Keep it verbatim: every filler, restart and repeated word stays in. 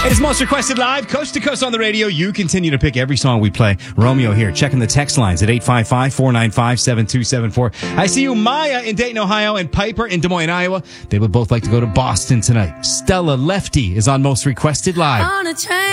It is Most Requested Live, coast to coast on the radio. You continue to pick every song we play. Romeo here, checking the text lines at eight five five, four nine five, seven two seven four. I see you, Maya in Dayton, Ohio, and Piper in Des Moines, Iowa. They would both like to go to Boston tonight. Stella Lefty is on Most Requested Live. On a train.